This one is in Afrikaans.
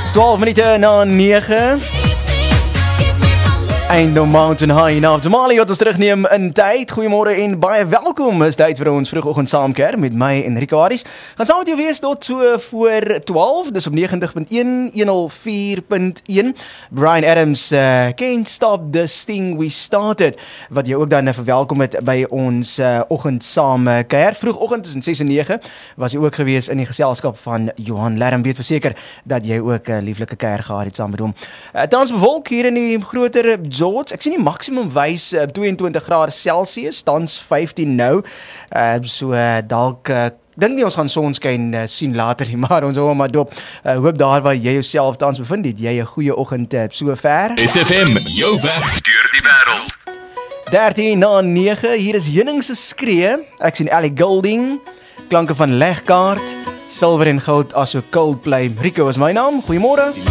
12 minute na 9. Ain't no mountain high enough. Jamali wat ons terugneem in tyd. Goeiemôre en baie welkom. Is tyd vir ons vroegoggend saamkeer met my en Rico Aries. Gaan saam met jou wees tot so voor 12. Dis op 90.1, 104.1. Brian Adams, Can't Stop This Thing We Started. Wat jy ook dan verwelkom het by ons oggend saamkeer. Vroegoggend is in 6 en 9. Was jy ook gewees in die geselskap van Johan Lerm. Weet verseker dat jy ook lieflike kuier gehad het saam met hom. Tans bewolk hier in die groter George, ek sien die maksimum wys 22 grade Celsius, tans 15 nou, dalk, dink nie ons gaan sonskyn sien later nie, maar ons hou maar dop, hoop daar waar jy jouself tans bevind het, jy 'n goeie oggend so ver. SFM, jou weg deur die wêreld. 13 na 9, hier is Heuning se skree, ek sien Ellie Goulding, klanke van Legkaart, Silver en Goud aso Coldplay. Rico is my naam, goeiemôre.